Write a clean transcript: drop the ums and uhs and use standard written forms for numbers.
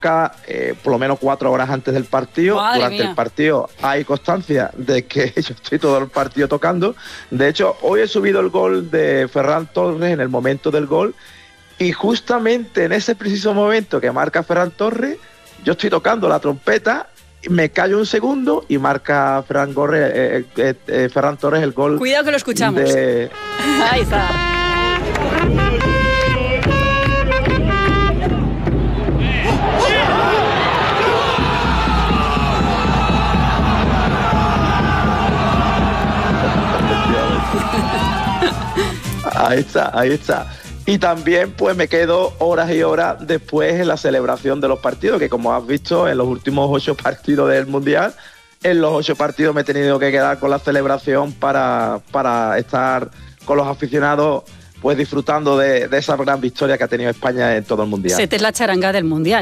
por lo menos 4 horas antes del partido. Madre Durante mía. el partido hay constancia de que yo estoy todo el partido tocando. De hecho, hoy he subido el gol de Ferran Torres en el momento del gol, y justamente en ese preciso momento que marca Ferran Torres, yo estoy tocando la trompeta, me callo un segundo y marca Ferran Torres el gol. Cuidado que lo escuchamos. Ahí está. Ahí está. Y también pues me quedo horas y horas después en la celebración de los partidos, que como has visto en los últimos 8 partidos del Mundial, en los 8 partidos me he tenido que quedar con la celebración para estar con los aficionados pues disfrutando de esa gran victoria que ha tenido España en todo el Mundial. Esta es la charanga del Mundial.